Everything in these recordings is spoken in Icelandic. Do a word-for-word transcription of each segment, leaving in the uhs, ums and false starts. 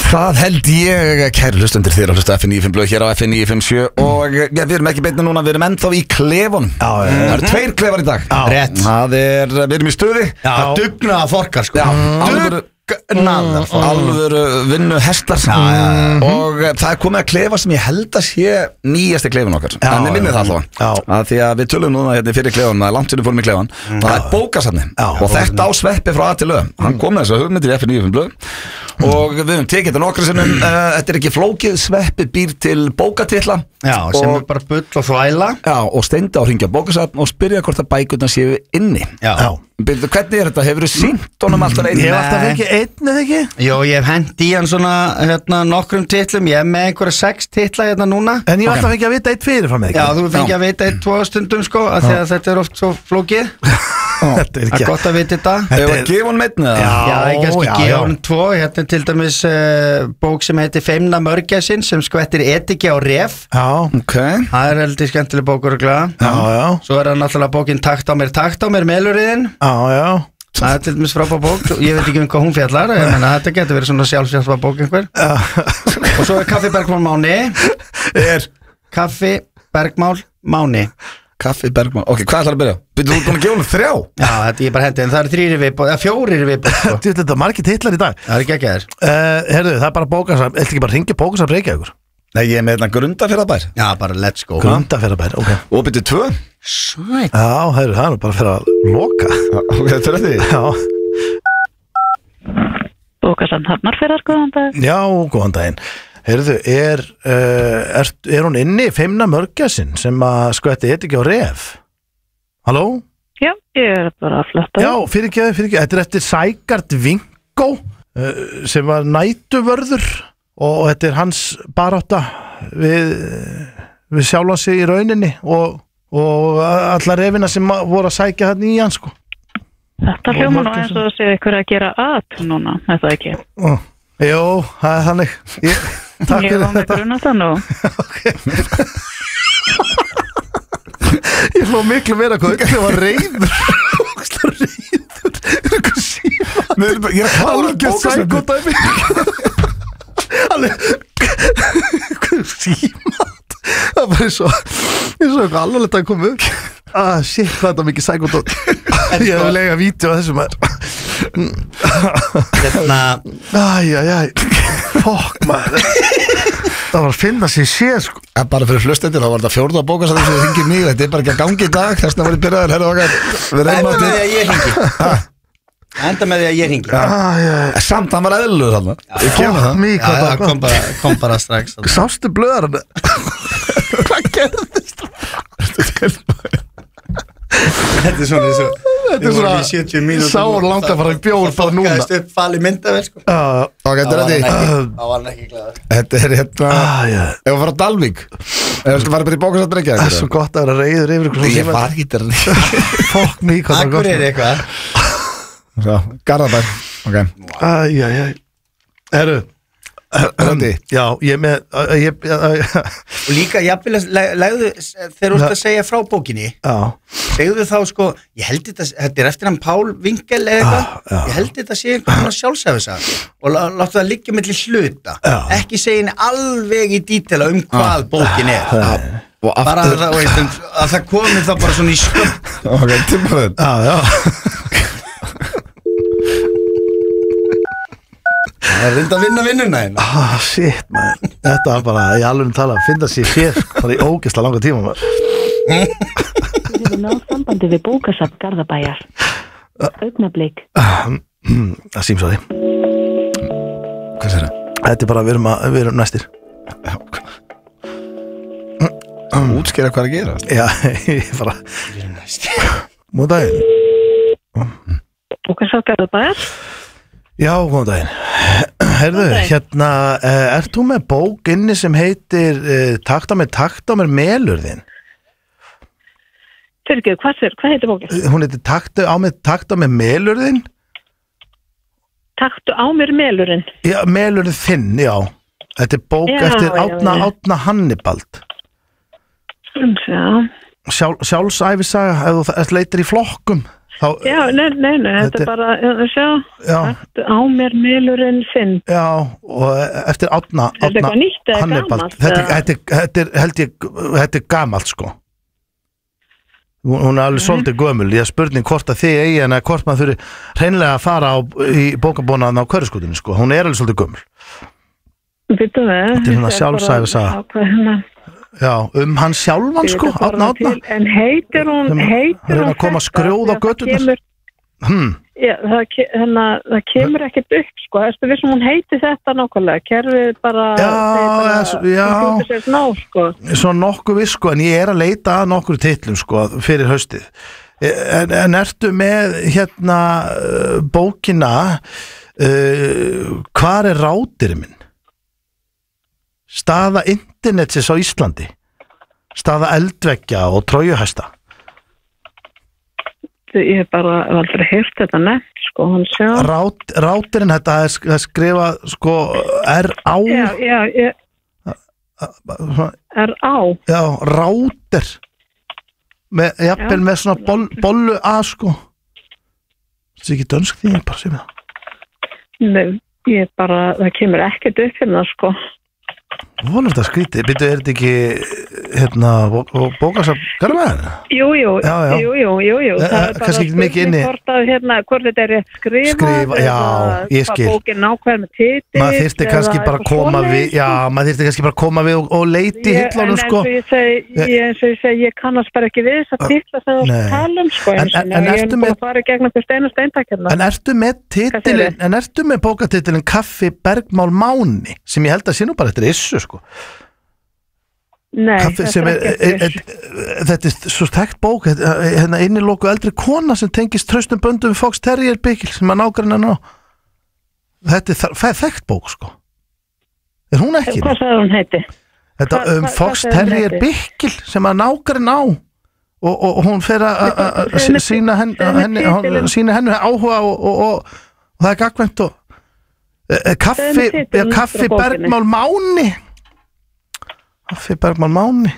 Það held ég, kæri hlustendur, þér að hlusta F N níu fimm blöð hér á F N níu fimm sjö og ja, við erum ekki beinni núna, við erum ennþá í klefunum. Já, mm. Það eru tveir klefar í dag. Já, rétt. Það er, við erum í stuði. Já, dugnaða forkar sko. Já, alvöru Dugnaðar Alvöru vinnu hestar. Já, já, já. Og það er komið að klefa sem ég held að sé nýjasti klefun okkar. Já, en ég minni það allavega. Að því að við tölum núna hérna fyrir klefun, það er langt sinni fórum í klefun. Og það er bókasafni. Og þetta á Sveppi frá A til Ö. Hann kom með þess að hugmyndir í F N níu fimm blöð. Og við höfum tekið þetta nokkru sinnum. uh, Þetta er ekki flókið, Sveppi býr til bókatitla. Já, sem og, er bara bull og þvæla. Já, og Steindi á að hringja bókasafn og spyrja hvort að bækurnar séu inni. Já, já. Byrju, hvernig er þetta? Hefur þú sýnt honum alltaf einn? Ég hef alltaf fengið einn, eða ekki? Jó, ég hef hent í hann svona hérna, nokkrum titlum. Ég hef með einhverja sex titla hérna núna. En ég hef alltaf fengið að vita eitt fyrir frá mig. Já, þú fengið að vita eitt tvo stundum sko, að því að þetta er oft svo flókið. Það er gott að vita þetta. Hefur að gefa honum einn eða? Já, ég kannski gefa honum tvo. Hérna til dæmis uh, bók sem heitir Feimna mörgæsin sem skvettir etiki á ref. Já, ok. Það er heldur skemmtileg bókur og glæða. Já, já. Svo er það náttúrulega bókin Takt á mér, takt á mér, meluriðin. Já, já. Það er til dæmis frábær bók. Ég veit ekki um hvað hún fjallar. Ég meina þetta getur verið svona sjálfsjálfsvað bók einhver. Og svo er Kaffi Bergmál Máni. Er Kaffi Bergmál Máni. Kaffi Bergmál, ok, hvað ætlar að byrja? Byrju, þú er búin að gefa hún þrjá? Já, þetta er bara hendið, en það eru þrýri viðbót, eða fjórir viðbót sko. Þetta er margir titlar í dag. Það er ekki ekki þér uh, Herðu, það er bara bókasafn, ætli ekki bara hringja bókasafn Reykjavíkur? Nei, ég er með þetta Grundarfjarðarbær. Já, bara let's go Grundarfjarðarbær, ok. Og byrju tvö? Sæt. Já, herðu, það er nú bara fyrir að loka. Ok, þetta er þetta? Já. Bókasafn Hafnarfjarðar, góðan dag. Já, góðan daginn. Heyrðu, er, uh, er, er hún inni í Feimna mörgæsin sem að skvetti etiki á ref? Halló? Já, ég er bara að fletta. Já, fyrirgeðu, fyrirgeðu. Þetta er eftir Sægard Vingó uh, sem var nætuvörður og þetta er hans barátta við, við sjálfa sig í rauninni og, og alla refina sem voru að sækja hann í hann sko. Þetta hljóma nú eins og að segja ykkur að gera að núna, þetta ekki. Uh, Jó, það er þannig. Ég, takk ég var með grunna það nú. Ok. Ég hló miklu meira hvað það var reyður. Það var reyður. Það er eitthvað síma. Ég er að klára bókasafni. Alveg eitthvað síma. Það var eins og eins og eitthvað alvarlegt að koma upp. Ah, shit, hvað er það mikið sækótt. Ég hef lega vídeo að þessum er. Hérna Æj, æj, æj Fokk maður Það var að finna sér sér sko. Bara fyrir hlustendur, þá var þetta fjórða bókasafn sem þið hringið mig. Þetta er bara ekki að gangi í dag. Þess vegna var ég byrjaður, herru okkar. Enda með því að ég hringi Enda með því að ég hringi Samt hann var eðlur hann. Ég kemur það. Já, það kom bara, kom bara strax. Sástu blöðar Hvað gerðist? Þetta er svona eins og Þetta er svona Sáur langt að fara í bjór bara núna. Það fokkaðist upp fali myndavel sko. Ok, þetta er þetta. Það var hann ekki glæður. Þetta er hérna Ef að fara á Dalvík Ef að fara bara í bókasafn Reykjavíkur. Það er svo gott að vera reyður yfir ykkur. Ég var ekki þetta. Fokk mig hvað það Akkur er eitthvað Garðabær. Ok. Æj, æj, æj Herru Randi. Já, ég með ég, Og líka jafnvel legðu þegar þú ert að segja frá bókinni. Já. Segðu þá sko, ég held þetta þetta er eftir hann Pál Vingel eða eitthvað. Ég held þetta sé einhvern sjálfsæfisaga og láttu það liggja milli hluta. Já. Ekki segja henni alveg í dítela um hvað bókin er. Já. Bara að það, veist, að það komi þá bara svona í sköld. Ok, tímaður. Já, já. Það er reynd að vinna vinnuna hérna. Ah, shit, man. Þetta var bara, ég alveg tala að finna sér sér bara í ógeðslega langa tíma, man. Við erum náð sambandi við bókasafn Garðabæjar. Augnablik. Það sým svo því. Hvað sér það? Þetta er bara, við erum, að, við erum næstir. Útskýra hvað er að gera. Já, ég bara Við erum næstir. Móð daginn. Bókasafn Garðabæjar. Já, góðan daginn. Herðu, hérna, uh, ert þú með bók inni sem heitir uh, Takt á mér, takt á mér melur þinn? Fyrirgeðu, hvað, hvað heitir bókin? Hún heitir Takt á mér, takt á mér melur þinn? Taktu á mér melurinn? Já, melur þinn, já. Þetta er bók já, eftir já, Árna, já. Árna Hannibald. Já. Sjálf, sjálfsæfisaga, ef þú leitir í flokkum. þá, Já, nei, nei, nei, þetta Þetta- er bara, uh, sjá, Já. Taktu á mér melurinn þinn. Já, og eftir Árna Er þetta eitthvað nýtt eða Hannibal. gamalt, Þetta, eða? þetta, þetta er, held ég, þetta er gamalt sko. Hún hún er alveg svolítið gömul. Ég er spurning hvort að þið eigi en að hvort maður þurfi hreinlega að fara á, í bókabónaðan á Hverfisgötunni sko. Hún er alveg svolítið gömul. Býttu við. Þetta er svona sjálfsævisaga. Já, um hann sjálfan sko, Árna Árna. En heitir hún, Sem- heitir hann er hún að koma þetta? skrjóð á Því að það göturnar. kemur- Hmm. Já, það, ke- hérna, það kemur ekkert upp sko, þessu við sem hún heiti þetta nákvæmlega, kerfið bara, Já, þeir bara, þessu- já. það sér ná sko. Svo nokkuð viss sko, en ég er að leita að nokkur titlum sko fyrir haustið. En, en ertu með hérna uh, bókina uh, Hvar er rátirinn minn? Staða internetsins á Íslandi, staða eldveggja og trójuhesta. Ég hef bara aldrei heyrt þetta nefnt sko, hann sjá. Rát, rátirinn, þetta er sk- er skrifað sko R á Já, já, ég er á. já, rátir með, jafnvel Já. með svona boll, bollu A sko. Þetta er ekki dönsk því, ég bara sé með það. Nei, ég bara, það kemur ekkert upp hérna sko. Volur þetta skrítið, byrju, er þetta ekki hérna, bókasafn Garðabæjar? Jú, jú, Já, já. jú, jú, jú, jú. Eh, Það eh, er bara kannski ekki mikið inni. hvort að hérna, hvort þetta er rétt skrifað. Skrifa, já, eða ég skil. Hvað bókin nákvæm með titill. Maður þyrfti kannski bara að koma við, já, maður þyrfti kannski bara að koma við og, og leiti í hillunum sko. En eins og ég segi, ég, eins og ég segi, ég kannast bara ekki við þess að titla sem þú Nei. tala um sko. En- eins og en- en ég ertu er með- búin að fara í gegnum fyrir steinu steintakirna. En ertu með titilin, segirðu? en ertu með bókatitilin Kaffi Bergmál Máni, sem ég held að sé nú bara eftir issu sko. Nei, Kaffi þetta sem er er, ekki er, er, eftir. þetta er svo þekkt bók, hérna inniloku eldri kona sem tengist traustum böndum við Fox Terrier Bikil sem að nágrann er ná. Þetta er þa- það er þekkt bók sko. Er hún ekki? Hvað sagði hún heiti? Þetta Hvað- um hvað- Fox hvað segir hún Terrier heiti? Bikil sem að nágrann á og, og, og hún fer að- að að Segðu mér- sína henni, segðu mér henni, titilinn. sína henni áhuga og, og, og, og það er gagvænt og e, kaffi, Segðu mér titilinn ja, kaffi á bókinni. Bergmál Máni Kaffi Bergmál Máni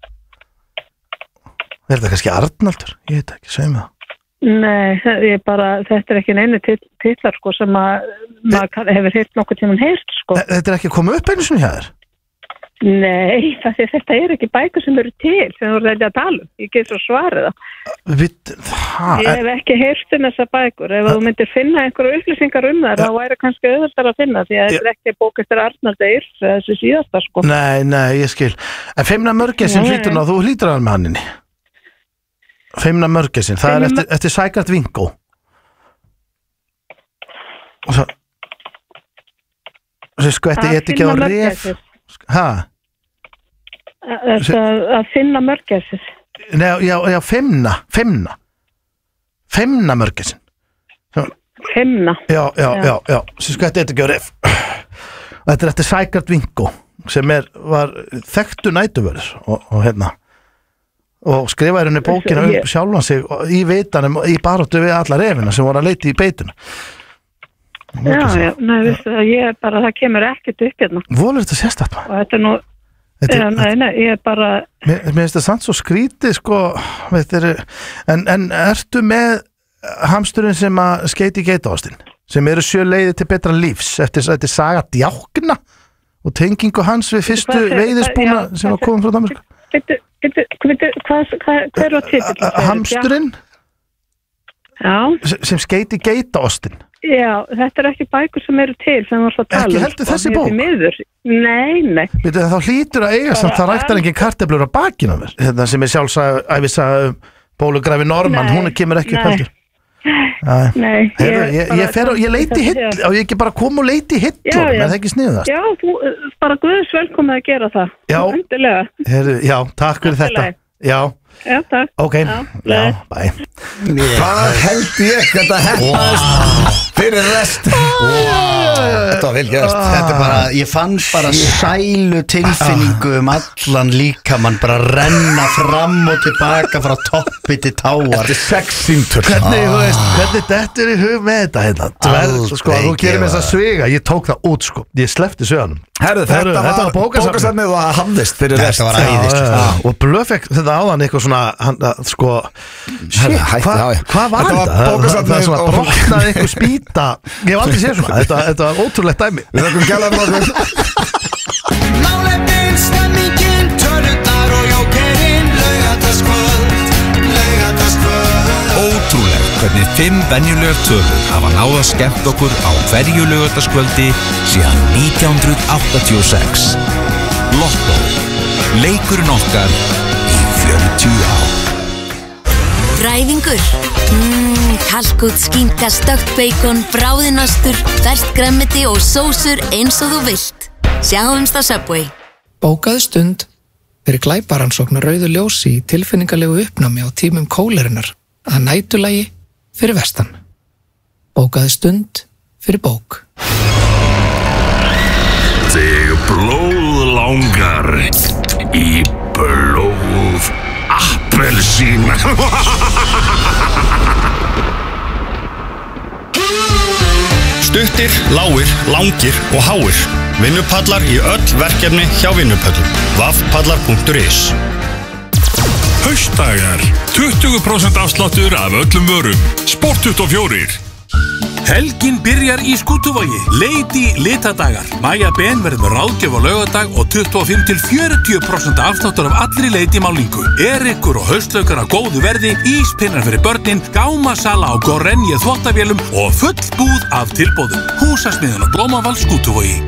Er þetta kannski Arnaldur? Ég veit ekki, segjum það. Nei, það- ég bara, þetta er ekki neinu tit- titlar sko sem að maður kann- hefur heyrt nokkuð tímann heyrt sko. E- Þetta er ekki komið upp einu sinni hjá þér? Nei, það er, þetta er ekki bækur sem eru til sem þú reyndi að tala um. Ég get svo svarið það. Við, það, Ég hef ekki heyrt um þessa bækur. Ef þú myndir finna einhverju upplýsingar um það, þá væri kannski auðvitað að finna því að þetta er ekki bók eftir Arnald Eyr, þessi síðasta sko. Nei, nei, ég skil. En Feimna Mörgæsin Nei. hlýtur ná, þú hlýtur hann með hanninni. Feimna Mörgæsin, það er Feimna eftir, eftir Sækart Vingó. Og svo Svo sko, þetta er ekki á finna ref. mörgæsir. Hæ? Að, að, að finna mörgæsir. Nei, já, já, Feimna, Feimna. Feimna Mörgæsin. Femna. Já, já, já, Já. já, svo sko, þetta er ekki á ref. Þetta er eftir Sækart Vingó, sem er, var þekktu nætuvörður og, og hérna. Og skrifaði henni bókina um Ég- sjálfan sig og í vitanum í baráttu við alla refina sem voru að leita í beituna. Já, já, nei, veistu það, ég er bara, það kemur ekkert upp hérna. Volur þetta sérstætt maður? Og þetta er nú, Þetta já, er- nei, nei, ég er bara, Mér mér finnst það samt svo skrítið sko, þetta er, en, en ertu með hamsturinn sem að skeiti í geitaostinn, sem eru sjö leiði til betra lífs eftir, eftir saga djákna og tengingu hans við fyrstu Hvað segir- veiðispúna já, sem var hvað komið frá Danmarku? veitu, veitu, veitu, hvað, hvað, hver var titillin? Hamsturinn Já, sem- sem skeiti í geitaostinn. já, þetta er ekki bækur sem eru til sem þú varst að tala Ekki um. heldur sko, þessi mér bók? finnst miður. Nei, nei. Veitu, þá hlýtur að eiga samt, það ræktar engin karteblur á bakinu á mér. Þetta sem er sjálfsæfisa um bólugræfi Norman, Nei, hún kemur ekki upp nei. heldur. Æ. Nei, Heyrðu, ég, ég, fer, og- ég leiti hill, Já, og ég ekki bara kom og leiti hill, Já, já. er það ekki sniðast? já, þú, uh, bara Guðs velkomið að gera það. Já. Endilega. Heyrðu, já, takk fyrir Allt í þetta. lagi. Já, Já, takk. ok, Já, já, bæ. Hvað held ég þetta hefðast fyrir rest Þetta var vel gerst Þetta er bara, ég fann bara sælu tilfinningu um allan líkamann bara renna fram og tilbaka frá toppi til táar. Þetta er sexsýntur Hvernig, þú veist, hvernig dettur í hug með þetta hérna? Dverg, Aldrei sko, þú gerir mér þess að gefa. sviga, ég tók það út, sko, ég sleppti sögum. Herðu, þetta þetta var var bókasafnið. bókasafnið og hafðist fyrir Þetta rest var Já, æðist. já, já. Og Blöð fekk þetta áðan eitthvað svona hann, að, sko, shit, hætti Hva, það Hvað var þetta? Þetta var bókasafnið Það er svona og- brotnaði einhver spýta Ég hef aldrei séð svona Þetta, þetta var ótrúlegt dæmi Við þakkum gæla fyrir okkur Málefnin, stemmingin, tölurnar og jókerinn Laugardagskvöld, laugardagskvöld Ótrúlegt hvernig fimm venjulegar tölur hafa náð að skemmt okkur á hverju laugardagskvöldi síðan nítján hundruð áttatíu og sex. Lottó, leikurinn okkar í fjörutíu ár. Ræfingur, mm, kalkút, skínka, stökt beikon, bráðinastur, ferskt gremmiti og sósur eins og þú vilt. Sjáumst á Subway. Bókaðu stund fyrir glæparansóknar rauðu ljósi í tilfinningalegu uppnámi á tímum kólerunar að nætulagi fyrir vestan. Bókaðu stund fyrir bók. Þig blóð langar í blóð appelsína. Stuttir, lágir, langir og háir. Vinnupallar í öll verkefni hjá Vinnupöllum. vafpallar punktur is. Haustdagar, tuttugu prósent afsláttur af öllum vörum. Sport tuttugu og fjórir. Helgin byrjar í Skútuvogi. Lady litadagar. Maja Ben verður með ráðgjöf á laugardag og tuttugu og fimm til fjörutíu prósent afsláttur af allri Lady málningu. Erikur og haustlaukar á góðu verði, íspinnar fyrir börnin, gámasala á Gorenje þvottavélum og full búð af tilbóðum. Húsasmiðan á Blómavall Skútuvogi.